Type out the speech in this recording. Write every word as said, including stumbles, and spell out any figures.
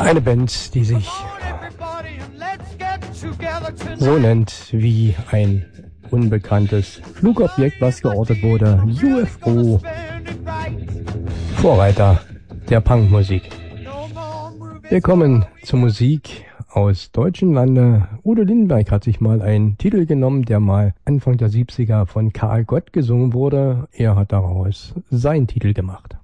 Eine Band, die sich so nennt wie ein unbekanntes Flugobjekt, was geortet wurde. U F O, Vorreiter der Punkmusik. Wir kommen zur Musik aus deutschen Lande. Udo Lindenberg hat sich mal einen Titel genommen, der mal Anfang der siebziger von Karl Gott gesungen wurde. Er hat daraus seinen Titel gemacht.